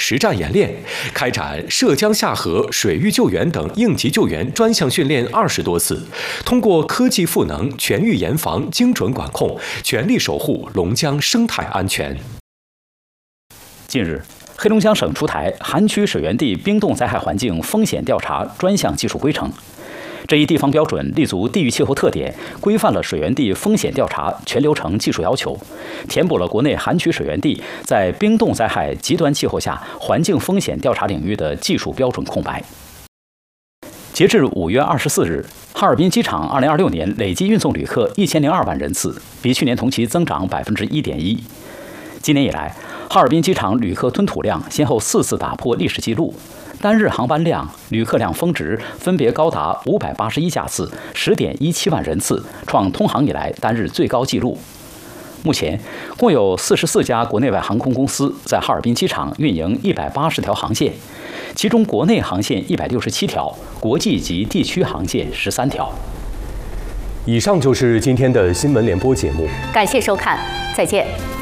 实战演练，开展涉江下河、水域救援等应急救援专项训练20多次，通过科技赋能、全域严防、精准管控，全力守护龙江生态安全。 近日，黑龙江省出台涵区水源地冰冻灾害环境风险调查专项技术规程。这一地方标准立足地域气候特点，规范了水源地风险调查全流程技术要求，填补了国内涵区水源地在冰冻灾害极端气候下环境风险调查领域的技术标准空白。截至5月24日，哈尔滨机场2026年累计运送旅客1002万人次，比去年同期增长1.1%。今年以来，哈尔滨机场旅客吞吐量先后4次打破历史记录，单日航班量、旅客量峰值分别高达581架次、10.17万人次，创通航以来单日最高纪录。目前，共有44家国内外航空公司在哈尔滨机场运营180条航线，其中国内航线167条，国际及地区航线13条。 以上就是今天的新闻联播节目， 感谢收看，再见。